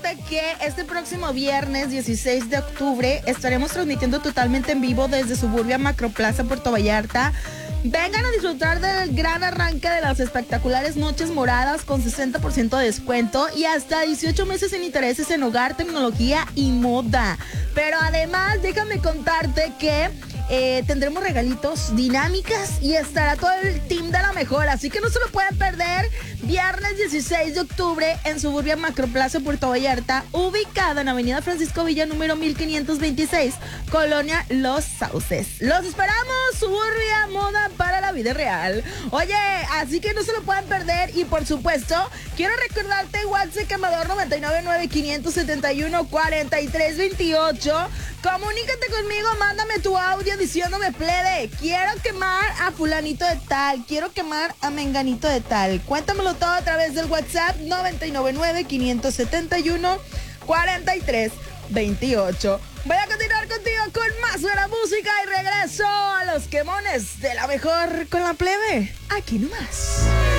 recordarte que este próximo viernes 16 de octubre estaremos transmitiendo totalmente en vivo desde Suburbia Macroplaza Puerto Vallarta. Vengan a disfrutar del gran arranque de las espectaculares Noches Moradas con 60% de descuento y hasta 18 meses sin intereses en hogar, tecnología y moda. Pero además, déjame contarte que tendremos regalitos, dinámicas y estará todo el team de la mejor. Así que no se lo pueden perder. Viernes 16 de octubre en Suburbia Macroplaza Puerto Vallarta, ubicada en Avenida Francisco Villa número 1526, Colonia Los Sauces. Los esperamos, Suburbia, moda para la vida real. Oye, así que no se lo pueden perder. Y por supuesto, quiero recordarte WhatsApp Quemador 999-571-4328. Comunícate conmigo, mándame tu audio diciéndome, plebe, quiero quemar a fulanito de tal, quiero quemar a menganito de tal. Cuéntamelo todo a través del WhatsApp 999-571-4328. Voy a continuar contigo con más buena música y regreso a los quemones de la mejor con la plebe. Aquí nomás.